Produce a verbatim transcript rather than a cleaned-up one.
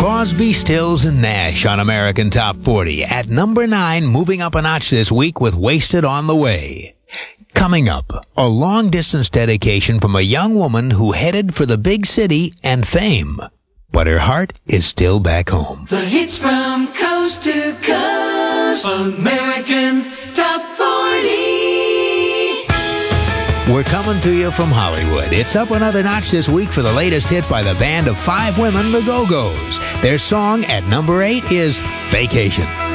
Crosby, Stills, and Nash on American Top forty. At number nine, moving up a notch this week with Wasted on the Way. Coming up, a long-distance dedication from a young woman who headed for the big city and fame, but her heart is still back home. The hits from coast to coast, American Top forty. We're coming to you from Hollywood. It's up another notch this week for the latest hit by the band of five women, the Go-Go's. Their song at number eight is Vacation.